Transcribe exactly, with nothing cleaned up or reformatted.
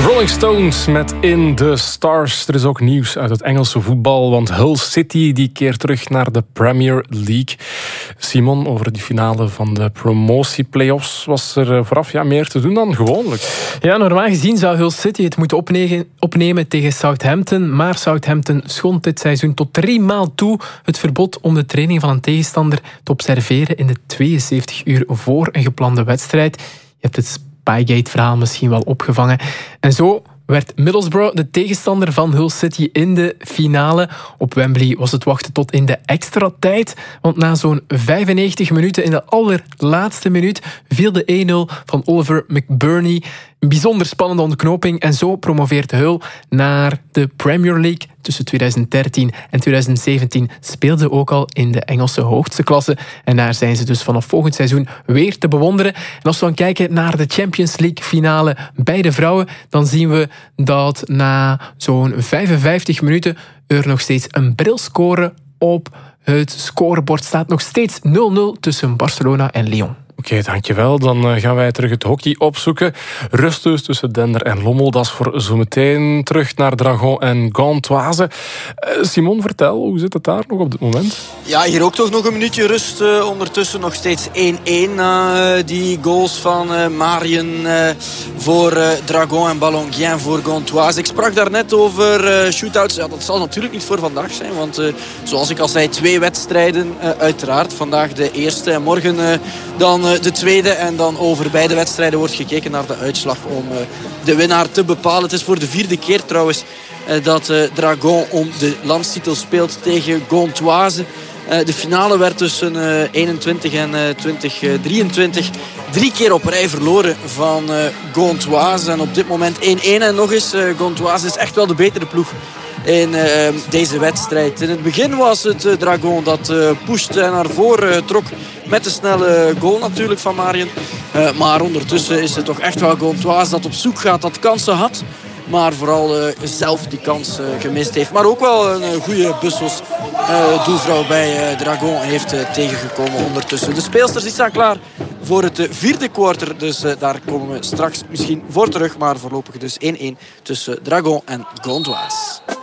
Rolling Stones met In the Stars. Er is ook nieuws uit het Engelse voetbal, want Hull City die keert terug naar de Premier League. Simon, over die finale van de promotie-playoffs was er vooraf ja, meer te doen dan gewoonlijk. Ja, normaal gezien zou Hull City het moeten opnemen, opnemen tegen Southampton, maar Southampton schond dit seizoen tot drie maal toe het verbod om de training van een tegenstander te observeren in de tweeënzeventig uur voor een geplande wedstrijd. Je hebt het Spygate-verhaal misschien wel opgevangen. En zo werd Middlesbrough de tegenstander van Hull City in de finale. Op Wembley was het wachten tot in de extra tijd, want na zo'n vijfennegentig minuten, in de allerlaatste minuut, viel de één nul van Oliver McBurney. Een bijzonder spannende ontknoping en zo promoveert Hull naar de Premier League. Tussen tweeduizend dertien en tweeduizend zeventien speelden ook al in de Engelse hoogste klasse. En daar zijn ze dus vanaf volgend seizoen weer te bewonderen. En als we dan kijken naar de Champions League finale bij de vrouwen, dan zien we dat na zo'n vijfenvijftig minuten er nog steeds een brilscore op het scorebord staat. Nog steeds nul nul tussen Barcelona en Lyon. Oké, okay, dankjewel. Dan gaan wij terug het hockey opzoeken. Rust dus tussen Dender en Lommel. Dat is voor zometeen. Terug naar Dragon en Gantoise. Uh, Simon, vertel, hoe zit het daar nog op dit moment? Ja, hier ook toch nog een minuutje rust. Uh, ondertussen nog steeds één één. Na uh, die goals van uh, Marien uh, voor uh, Dragon en Ballonguien voor Gantoise. Ik sprak daar net over uh, shootouts. Ja, dat zal natuurlijk niet voor vandaag zijn. Want uh, zoals ik al zei, twee wedstrijden uh, uiteraard. Vandaag de eerste en morgen uh, dan... Uh, de tweede en dan over beide wedstrijden wordt gekeken naar de uitslag om uh, de winnaar te bepalen. Het is voor de vierde keer trouwens uh, dat uh, Dragon om de landstitel speelt tegen Gantoise. Uh, de finale werd tussen uh, eenentwintig en uh, twintig drieëntwintig drie keer op rij verloren van uh, Gantoise. En op dit moment één één. En nog eens, uh, Gantoise is echt wel de betere ploeg in uh, deze wedstrijd. In het begin was het uh, Dragon dat uh, pushte en naar voren uh, trok met de snelle goal natuurlijk van Marien. Uh, maar ondertussen is het toch echt wel Gantoise dat op zoek gaat, dat kansen had. Maar vooral uh, zelf die kans uh, gemist heeft. Maar ook wel een uh, goede Bussels uh, doelvrouw bij uh, Dragon heeft uh, tegengekomen ondertussen. De speelsters die staan klaar voor het uh, vierde kwartier. Dus uh, daar komen we straks misschien voor terug. Maar voorlopig dus één één tussen Dragon en Gantoise.